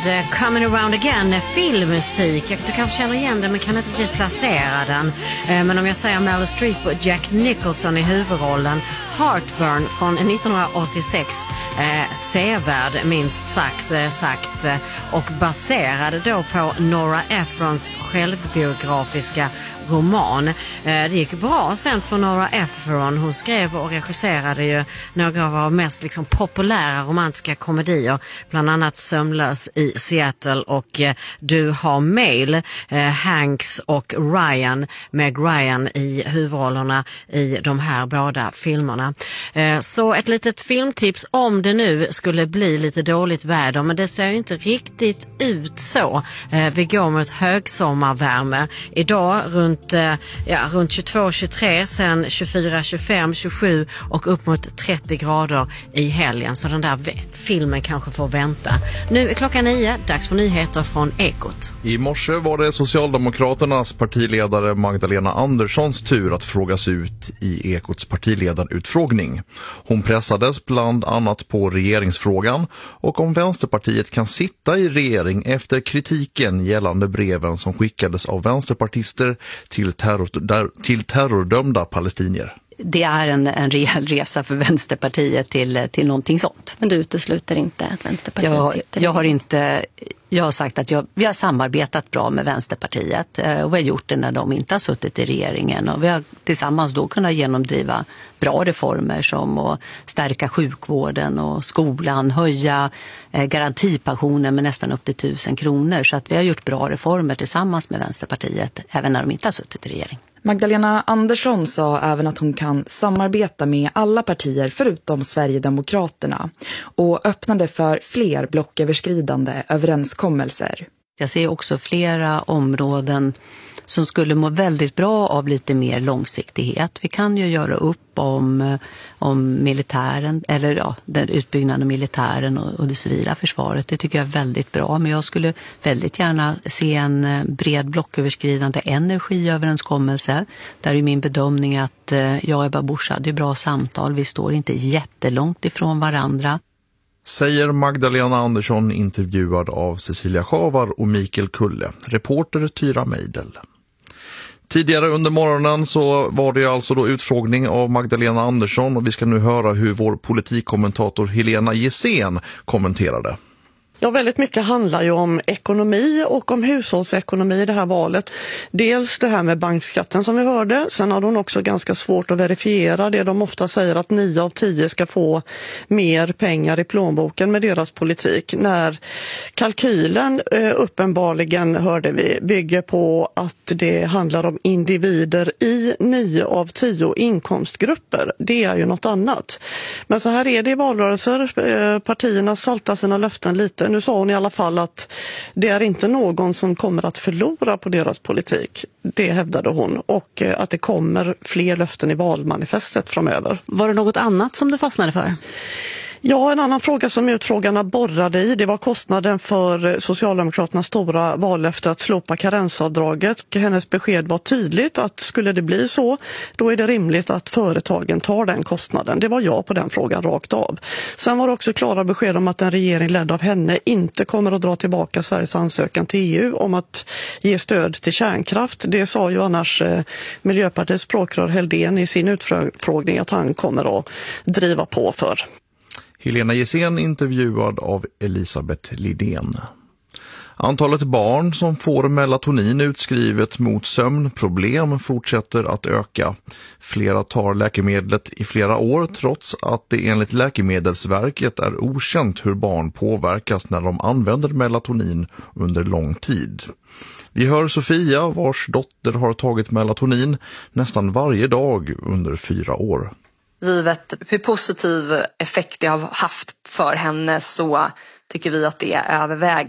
med Coming Around Again, filmmusik. Du kanske känner igen den men kan inte riktigt placera den. Men om jag säger Meryl Streep och Jack Nicholson i huvudrollen, Heartburn från 1986, sevärd minst sagt, och baserad då på Nora Ephrons självbiografiska roman. Det gick bra sen för Nora Ephron. Hon skrev och regisserade ju några av de mest liksom populära romantiska komedier, bland annat Sömnlös i Seattle och Du har mail. Hanks och Ryan, Meg Ryan i huvudrollerna i de här båda filmerna. Så ett litet filmtips om det nu skulle bli lite dåligt väder, men det ser ju inte riktigt ut så. Vi går mot högsommarvärme. Idag runt 22-23, sen 24-25, 27 och upp mot 30 grader i helgen. Så den där filmen kanske får vänta. Nu är klockan 9, dags för nyheter från Ekot. I morse var det Socialdemokraternas partiledare Magdalena Anderssons tur att frågas ut i Ekots partiledarutfrågning. Hon pressades bland annat på regeringsfrågan och om Vänsterpartiet kan sitta i regering efter kritiken gällande breven som skickades av vänsterpartister till terrordömda palestinier. Det är en rejäl resa för Vänsterpartiet till någonting sånt. Men du utesluter inte att Vänsterpartiet Jag har sagt att vi har samarbetat bra med Vänsterpartiet och vi har gjort det när de inte har suttit i regeringen. Och vi har tillsammans då kunnat genomdriva bra reformer som att stärka sjukvården och skolan, höja garantipensionen med nästan upp till 1 000 kronor. Så att vi har gjort bra reformer tillsammans med Vänsterpartiet även när de inte har suttit i regeringen. Magdalena Andersson sa även att hon kan samarbeta med alla partier förutom Sverigedemokraterna och öppnade för fler blocköverskridande överenskommelser. Jag ser också flera områden som skulle må väldigt bra av lite mer långsiktighet. Vi kan ju göra upp om militären, eller den utbyggnaden av militären och det civila försvaret. Det tycker jag är väldigt bra, men jag skulle väldigt gärna se en bred blocköverskridande energiöverenskommelse. Där är min bedömning att jag och Ebba Busch hade bra samtal. Vi står inte jättelångt ifrån varandra. Säger Magdalena Andersson, intervjuad av Cecilia Schavar och Mikael Kulle, reporter Tyra Meidel. Tidigare under morgonen så var det alltså då utfrågning av Magdalena Andersson och vi ska nu höra hur vår politikkommentator Helena Gissén kommenterade. Ja, väldigt mycket handlar ju om ekonomi och om hushållsekonomi i det här valet. Dels det här med bankskatten som vi hörde. Sen har hon också ganska svårt att verifiera det de ofta säger att 9 av 10 ska få mer pengar i plånboken med deras politik. När kalkylen uppenbarligen, hörde vi, bygger på att det handlar om individer i 9 av 10 inkomstgrupper. Det är ju något annat. Men så här är det i valrörelser. Partierna saltar sina löften lite. Nu sa hon i alla fall att det är inte någon som kommer att förlora på deras politik. Det hävdade hon. Och att det kommer fler löften i valmanifestet framöver. Var det något annat som du fastnade för? Ja, en annan fråga som utfrågarna borrade i, det var kostnaden för Socialdemokraternas stora vallöfte att slopa karensavdraget. Hennes besked var tydligt att skulle det bli så, då är det rimligt att företagen tar den kostnaden. Det var ja på den frågan rakt av. Sen var det också klara besked om att en regering ledd av henne inte kommer att dra tillbaka Sveriges ansökan till EU om att ge stöd till kärnkraft. Det sa ju annars Miljöpartiets språkrör Heldén i sin utfrågning att han kommer att driva på för. Helena Gissén, intervjuad av Elisabeth Lidén. Antalet barn som får melatonin utskrivet mot sömnproblem fortsätter att öka. Flera tar läkemedlet i flera år trots att det enligt Läkemedelsverket är okänt hur barn påverkas när de använder melatonin under lång tid. Vi hör Sofia, vars dotter har tagit melatonin nästan varje dag under 4 år. Givet hur positiv effekt det har haft för henne så tycker vi att det överväger